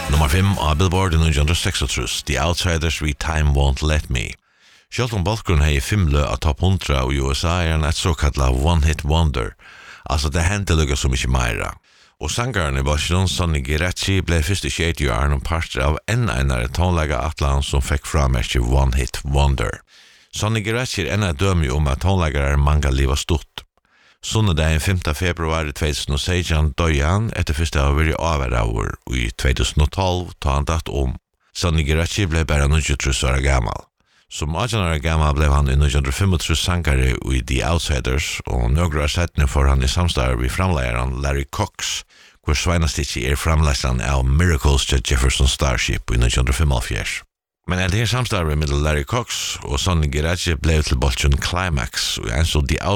Nummer 5 av Billboard i 1936, The Outsiders with Time Won't Let Me. Shelton Balkgrund hei 5 lø av topp 100 i USA et såkalla one-hit wonder, altså det hendte lukka så mykje meira. Og sangaren i Boston, Sonny Geraci, ble fyrst i 20 år og parter av einare tonlega atlan som fikk framerkje one-hit wonder. Sonny Geraci enn dømi at tonlegar manga liva stort. Sunnedagen 5. februar 2016 døde han etter første av vært avhverjavur, og i 2012 tar han datt Sonny Geraci ble bare 23 år gammal. Som 18 år gammal ble han i 1935 sangare i The Outsiders, og några år settene får han i samstarv i framleieren Larry Cox, hvor sveinastikki framleiseren av Miracles til Jefferson Starship i 1945. Men det här samstarvet med Larry Cox och Sonny Geraci blev till bollen Climax och en så The